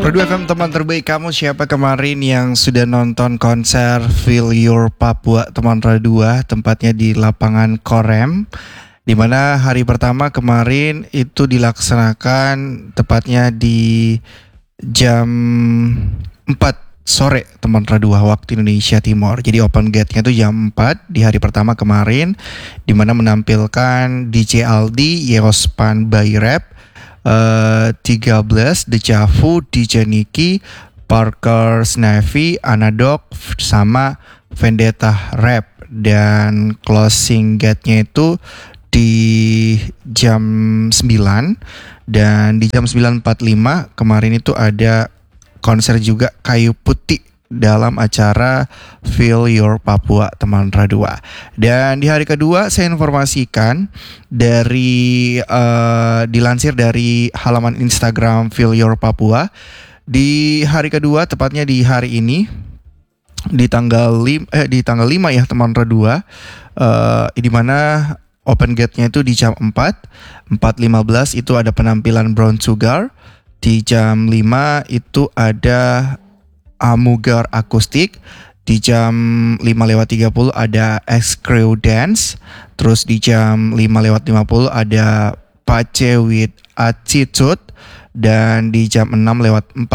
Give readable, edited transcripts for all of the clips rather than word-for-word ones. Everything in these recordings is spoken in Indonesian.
Pro 2 FM teman terbaik kamu, siapa kemarin yang sudah nonton konser Feel Your Papua teman Pro 2, tempatnya di lapangan Korem, di mana hari pertama kemarin itu dilaksanakan tepatnya di jam 4 sore teman Pro 2 waktu Indonesia Timur. Jadi open gate-nya itu jam 4 di hari pertama kemarin, di mana menampilkan DJ Aldi, Yeospan by Rap, 13, Dejavu, DJ Niki, Parker Snavi, Anadok, sama Vendetta Rap. Dan closing gate-nya itu di jam 9. Dan di jam 9.45 kemarin itu ada konser juga Kayu Putih dalam acara Feel Your Papua teman Pro 2. Dan di hari kedua saya informasikan dari dilansir dari halaman Instagram Feel Your Papua, di hari kedua tepatnya di hari ini di tanggal 5 ya teman Pro 2, di mana open gate-nya itu di jam 4.15 itu ada penampilan Brown Sugar. Di jam 5 itu ada Amugar Akustik. Di jam 5.30 ada X-Crew Dance. Terus di jam 5.50 ada Pace with Attitude. Dan di jam 6.48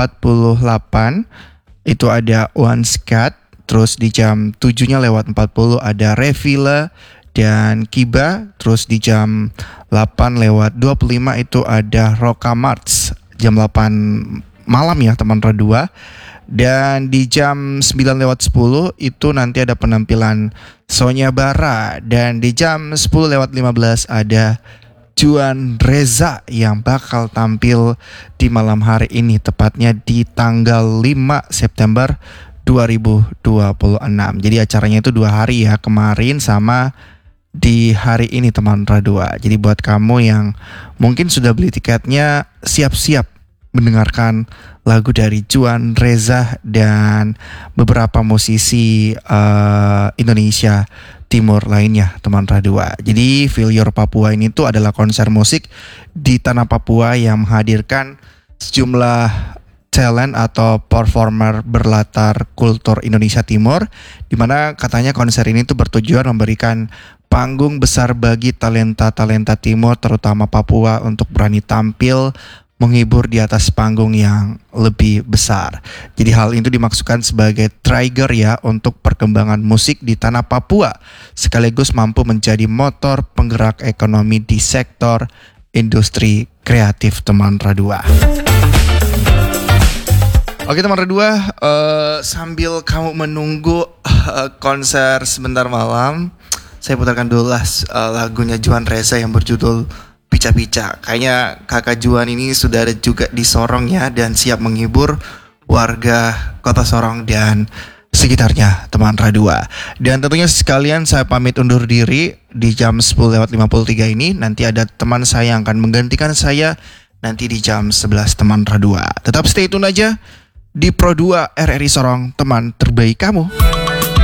itu ada One Scat. Terus di jam 7.40 ada Revila dan Kiba. Terus di jam 8.25 itu ada Roka Marts jam 8 malam ya teman Pro 2. Dan di jam 9.10 itu nanti ada penampilan Sonya Bara. Dan di jam 10.15 ada Juan Reza yang bakal tampil di malam hari ini, tepatnya di tanggal 5 September 2026. Jadi acaranya itu 2 hari ya, kemarin sama di hari ini teman Pro 2. Jadi buat kamu yang mungkin sudah beli tiketnya, siap-siap mendengarkan lagu dari Juan Reza dan beberapa musisi Indonesia Timur lainnya teman Pro 2. Jadi Feel Your Papua ini tuh adalah konser musik di tanah Papua yang menghadirkan sejumlah talent atau performer berlatar kultur Indonesia Timur, di mana katanya konser ini tuh bertujuan memberikan panggung besar bagi talenta-talenta Timur terutama Papua untuk berani tampil menghibur di atas panggung yang lebih besar. Jadi hal itu dimaksudkan sebagai trigger ya untuk perkembangan musik di tanah Papua, sekaligus mampu menjadi motor penggerak ekonomi di sektor industri kreatif teman Pro 2. Oke teman Pro 2, sambil kamu menunggu konser sebentar malam, saya putarkan dulu lah lagunya Juan Reza yang berjudul Pica-Pica. Kayaknya kakak Juan ini sudah ada juga di Sorong ya, dan siap menghibur warga kota Sorong dan sekitarnya teman Pro 2. Dan tentunya sekalian saya pamit undur diri di jam 10.53 ini. Nanti ada teman saya yang akan menggantikan saya nanti di jam 11 teman Pro 2. Tetap stay tune aja di Pro 2 RRI Sorong, teman terbaik kamu.